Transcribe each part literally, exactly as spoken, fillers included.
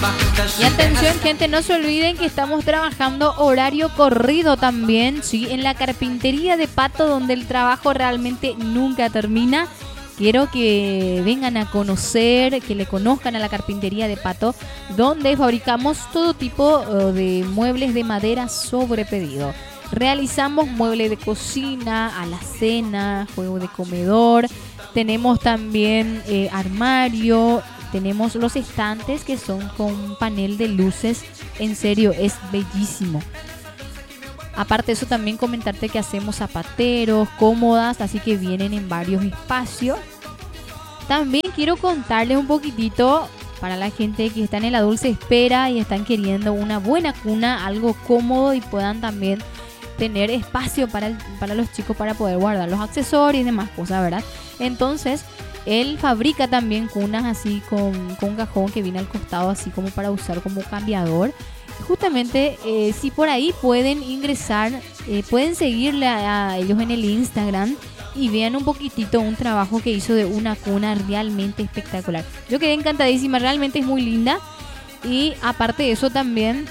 Y atención, gente, no se olviden que estamos trabajando horario corrido también, ¿sí? En la carpintería de Pato, donde el trabajo realmente nunca termina. Quiero que vengan a conocer, que le conozcan a la carpintería de Pato, donde fabricamos todo tipo uh, de muebles de madera sobre pedido. Realizamos muebles de cocina, alacena, juego de comedor. Tenemos también eh, armario. Tenemos los estantes que son con panel de luces. En serio, es bellísimo. Aparte de eso, también comentarte que hacemos zapateros, cómodas, así que vienen en varios espacios. También quiero contarles un poquitito para la gente que está en la dulce espera y están queriendo una buena cuna, algo cómodo y puedan también tener espacio para, el, para los chicos para poder guardar los accesorios y demás cosas, ¿verdad? Entonces, él fabrica también cunas así con, con un cajón que viene al costado así como para usar como cambiador. Justamente, eh, si por ahí pueden ingresar, eh, pueden seguirle a, a ellos en el Instagram y vean un poquitito un trabajo que hizo de una cuna realmente espectacular. Yo quedé encantadísima, realmente es muy linda. Y aparte de eso también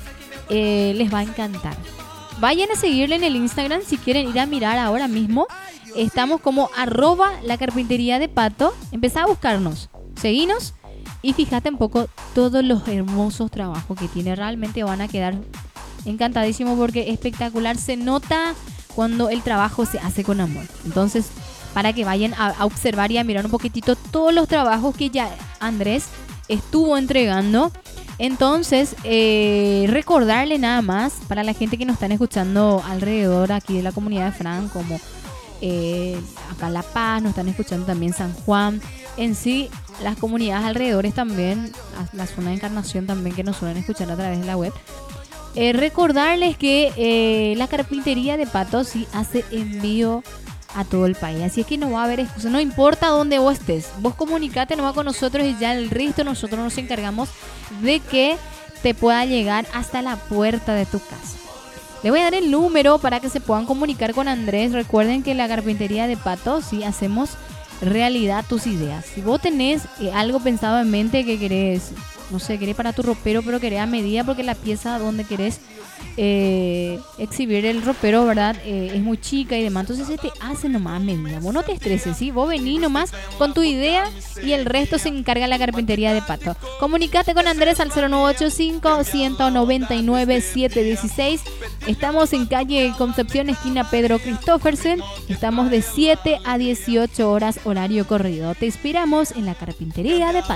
eh, les va a encantar. Vayan a seguirle en el Instagram si quieren ir a mirar ahora mismo. Estamos como arroba la carpintería de Pato. Empezá a buscarnos, seguinos y fíjate un poco todos los hermosos trabajos que tiene. Realmente van a quedar encantadísimos porque espectacular. Se nota cuando el trabajo se hace con amor. Entonces, para que vayan a, a observar y a mirar un poquitito todos los trabajos que ya Andrés estuvo entregando. Entonces, eh, recordarle nada más para la gente que nos están escuchando alrededor aquí de la comunidad de Fran, como eh, acá La Paz, nos están escuchando también San Juan, en sí, las comunidades alrededores también, la zona de Encarnación también que nos suelen escuchar a través de la web. Eh, recordarles que eh, la carpintería de Pato sí hace envío a todo el país, así es que no va a haber excusa, no importa dónde vos estés, vos comunicate nomás con nosotros y ya el resto nosotros nos encargamos de que te pueda llegar hasta la puerta de tu casa. Le voy a dar el número para que se puedan comunicar con Andrés. Recuerden que la carpintería de Pato sí hacemos realidad tus ideas. Si vos tenés eh, algo pensado en mente que querés, no sé, querés para tu ropero, pero querés a medida porque la pieza donde querés eh, exhibir el ropero, ¿verdad? Eh, es muy chica y demás. Entonces se te hace nomás a medida. Vos no te estreses, ¿sí? Vos venís nomás con tu idea y el resto se encarga la carpintería de Pato. Comunicate con Andrés al cero nueve ocho cinco, uno nueve nueve, siete uno seis. Estamos en calle Concepción, esquina Pedro Christophersen. Estamos de siete a dieciocho horas, horario corrido. Te esperamos en la carpintería de Pato.